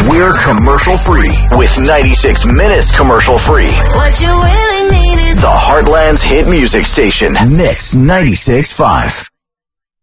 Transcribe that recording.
We're commercial free with 96 minutes commercial free. What you really need is The Heartland's hit music station. Mix 96.5.